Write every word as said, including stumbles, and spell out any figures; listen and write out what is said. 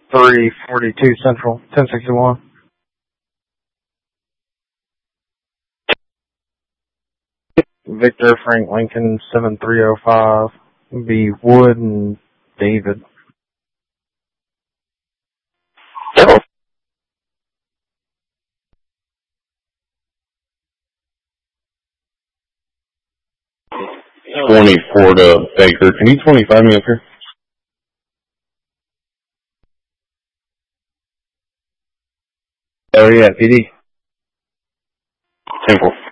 three forty-two Central, ten sixty-one. Victor Frank Lincoln, seven three oh five. Be Wood and David. twenty-four to Baker. Can you twenty-five me up here? Oh yeah, P D. Temple.